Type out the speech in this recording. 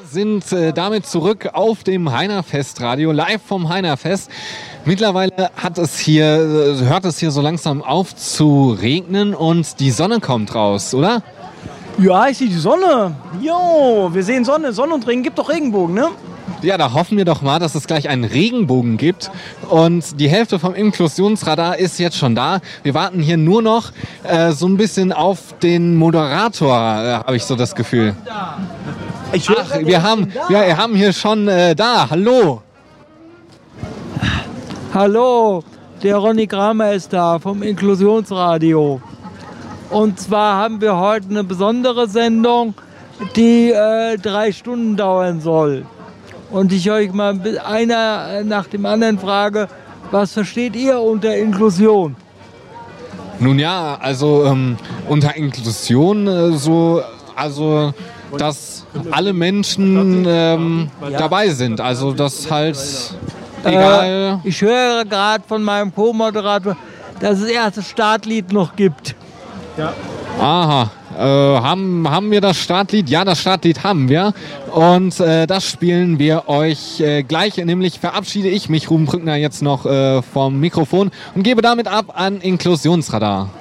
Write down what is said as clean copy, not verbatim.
sind damit zurück auf dem Heinerfest-Radio, live vom Heinerfest. Mittlerweile hört es hier so langsam auf zu regnen und die Sonne kommt raus, oder? Ja, ich sehe die Sonne. Jo, wir sehen Sonne. Sonne und Regen, gibt doch Regenbogen, ne? Ja, da hoffen wir doch mal, dass es gleich einen Regenbogen gibt. Und die Hälfte vom Inklusionsradar ist jetzt schon da. Wir warten hier nur noch so ein bisschen auf den Moderator, habe ich so das Gefühl. Wir haben hier schon da. Hallo. Hallo, der Ronny Kramer ist da vom Inklusionsradio. Und zwar haben wir heute eine besondere Sendung, die 3 Stunden dauern soll. Und ich euch mal einer nach dem anderen frage, was versteht ihr unter Inklusion? Nun ja, also unter Inklusion dass alle Menschen dabei sind. Also das halt egal. Ich höre gerade von meinem Co-Moderator, dass es erst das Startlied noch gibt. Ja. Aha. Haben wir das Startlied? Ja, das Startlied haben wir. Und das spielen wir euch gleich. Nämlich verabschiede ich mich, Ruben Brückner, jetzt noch vom Mikrofon und gebe damit ab an Inklusionsradar.